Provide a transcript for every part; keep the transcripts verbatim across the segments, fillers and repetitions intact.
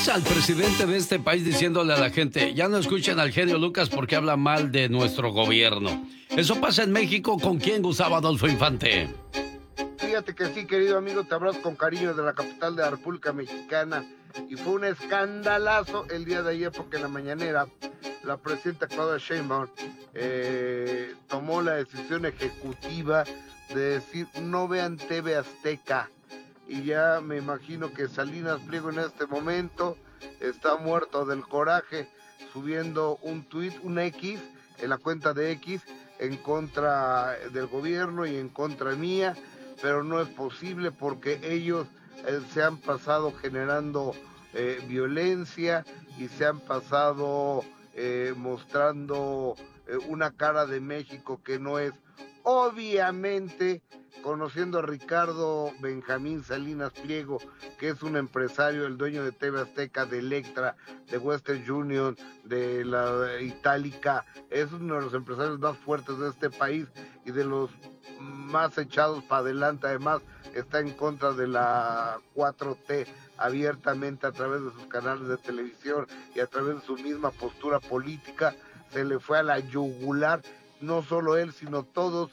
imaginas al presidente de este país diciéndole a la gente, ya no escuchen al genio Lucas porque habla mal de nuestro gobierno? ¿Eso pasa en México? ¿Con quién, Gustavo Adolfo Infante? Fíjate que sí, querido amigo, te abrazo con cariño de la capital de la República Mexicana. Y fue un escandalazo el día de ayer porque en la mañanera la presidenta Claudia Sheinbaum eh, tomó la decisión ejecutiva de decir no vean T V Azteca. Y ya me imagino que Salinas Pliego en este momento está muerto del coraje, subiendo un tuit, un X, en la cuenta de X, en contra del gobierno y en contra mía, pero no es posible porque ellos eh, se han pasado generando eh, violencia y se han pasado eh, mostrando eh, una cara de México que no es. Obviamente, conociendo a Ricardo Benjamín Salinas Pliego, que es un empresario, el dueño de T V Azteca, de Electra, de Western Union, de la Itálica, es uno de los empresarios más fuertes de este país y de los más echados para adelante. Además, está en contra de la cuatro T abiertamente a través de sus canales de televisión y a través de su misma postura política. Se le fue a la yugular, no solo él, sino todos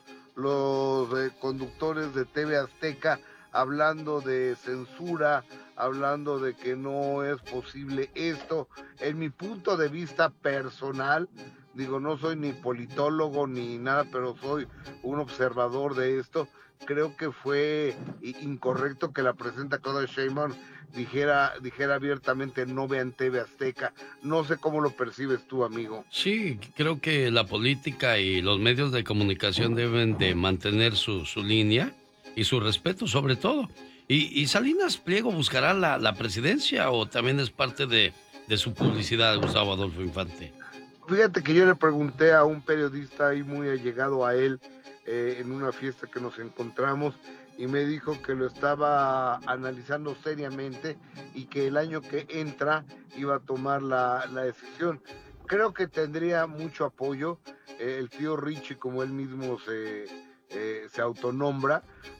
los eh, conductores de T V Azteca, hablando de censura, hablando de que no es posible esto. En mi punto de vista personal, digo, no soy ni politólogo ni nada, pero soy un observador de esto. Creo que fue incorrecto que la presidenta Claudia Sheinbaum dijera, dijera abiertamente no vean T V Azteca. No sé cómo lo percibes tú, amigo. Sí, creo que la política y los medios de comunicación deben de mantener su, su línea y su respeto sobre todo. ¿Y, y Salinas Pliego buscará la, la presidencia o también es parte de, de su publicidad, Gustavo Adolfo Infante? Fíjate que yo le pregunté a un periodista ahí muy allegado a él eh, en una fiesta que nos encontramos y me dijo que lo estaba analizando seriamente y que el año que entra iba a tomar la, la decisión. Creo que tendría mucho apoyo eh, el tío Richie, como él mismo se, eh, se autonombra,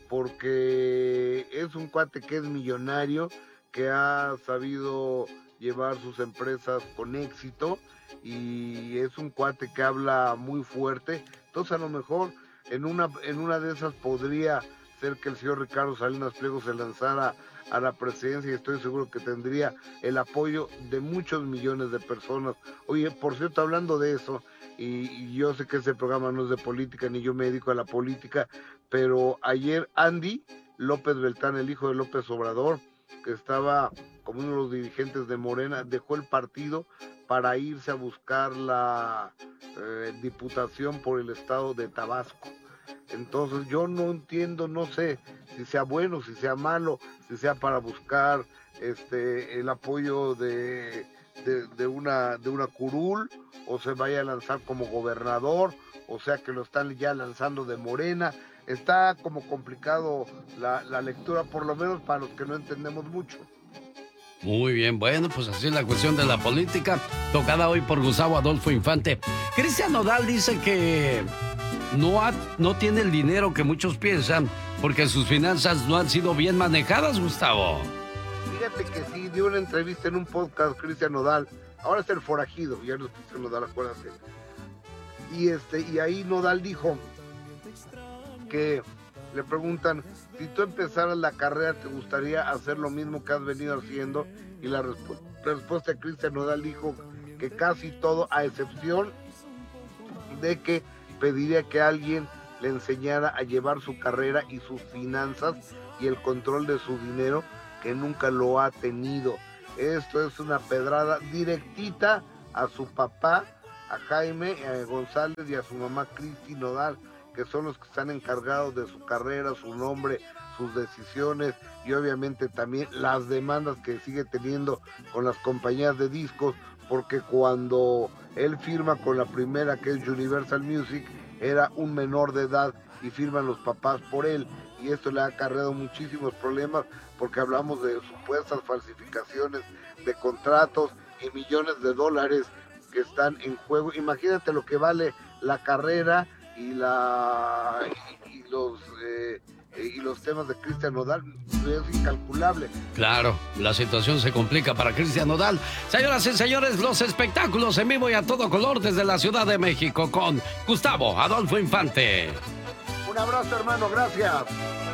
porque es un cuate que es millonario, que ha sabido llevar sus empresas con éxito y es un cuate que habla muy fuerte. Entonces a lo mejor en una, en una de esas podría ser que el señor Ricardo Salinas Pliego se lanzara a la presidencia y estoy seguro que tendría el apoyo de muchos millones de personas. Oye, por cierto, hablando de eso, y, y yo sé que este programa no es de política, ni yo me dedico a la política, pero ayer Andy López Beltrán, el hijo de López Obrador, que estaba como uno de los dirigentes de Morena, dejó el partido para irse a buscar la eh, diputación por el estado de Tabasco. Entonces yo no entiendo, no sé si sea bueno, si sea malo, si sea para buscar este el apoyo de, de, de una de una curul, o se vaya a lanzar como gobernador, o sea que lo están ya lanzando de Morena. Está como complicado la, la lectura, por lo menos para los que no entendemos mucho. Muy bien, bueno, pues así es la cuestión de la política, tocada hoy por Gustavo Adolfo Infante. Cristian Nodal dice que no, ha, no tiene el dinero que muchos piensan porque sus finanzas no han sido bien manejadas, Gustavo. Fíjate que sí, dio una entrevista en un podcast Cristian Nodal, ahora es el forajido, ya no es Cristian Nodal, acuérdate. Y, este, y ahí Nodal dijo que le preguntan, si tú empezaras la carrera, ¿te gustaría hacer lo mismo que has venido haciendo? Y la respu- respuesta de Cristian Nodal dijo que casi todo, a excepción de que pediría que alguien le enseñara a llevar su carrera y sus finanzas y el control de su dinero, que nunca lo ha tenido. Esto es una pedrada directita a su papá, a Jaime a González y a su mamá Cristi Nodal, que son los que están encargados de su carrera, su nombre, sus decisiones y obviamente también las demandas que sigue teniendo con las compañías de discos, porque cuando él firma con la primera, que es Universal Music, era un menor de edad y firman los papás por él, y esto le ha acarreado muchísimos problemas porque hablamos de supuestas falsificaciones de contratos y millones de dólares que están en juego. Imagínate lo que vale la carrera y la y, y los eh, eh, y los temas de Cristian Nodal es incalculable. Claro, la situación se complica para Cristian Nodal. Señoras y señores, los espectáculos en vivo y a todo color desde la Ciudad de México con Gustavo Adolfo Infante. Un abrazo, hermano, gracias.